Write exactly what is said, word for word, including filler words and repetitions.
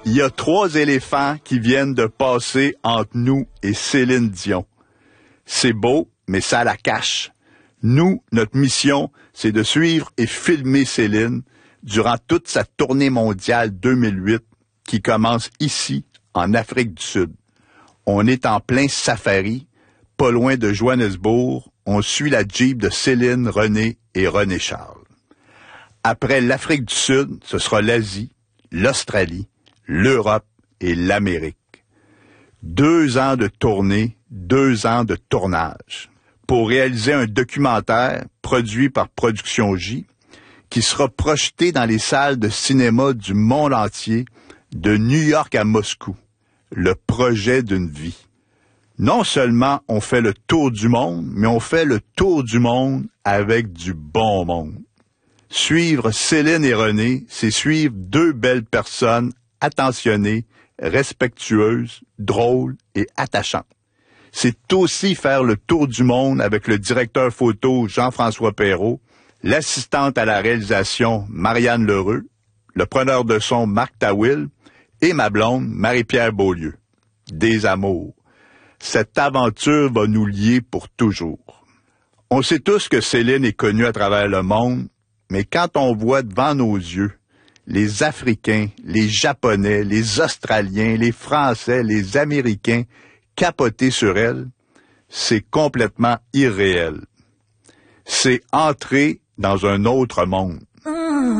Il y a trois éléphants qui viennent de passer entre nous et Céline Dion. C'est beau, mais ça la cache. Nous, notre mission, c'est de suivre et filmer Céline durant toute sa tournée mondiale deux mille huit qui commence ici, en Afrique du Sud. On est en plein safari, pas loin de Johannesburg. On suit la Jeep de Céline, René et René Charles. Après l'Afrique du Sud, ce sera l'Asie, l'Australie, l'Europe et l'Amérique. Deux ans de tournée, deux ans de tournage pour réaliser un documentaire produit par Production J qui sera projeté dans les salles de cinéma du monde entier, de New York à Moscou. Le projet d'une vie. Non seulement on fait le tour du monde, mais on fait le tour du monde avec du bon monde. Suivre Céline et René, c'est suivre deux belles personnes attentionnées, respectueuses, drôles et attachantes. C'est aussi faire le tour du monde avec le directeur photo Jean-François Perrault, l'assistante à la réalisation Marianne Lheureux, le preneur de son Marc Tawil et ma blonde Marie-Pierre Beaulieu. Des amours. Cette aventure va nous lier pour toujours. On sait tous que Céline est connue à travers le monde, mais quand on voit devant nos yeux les Africains, les Japonais, les Australiens, les Français, les Américains capoter sur elle, c'est complètement irréel. C'est entrer dans un autre monde.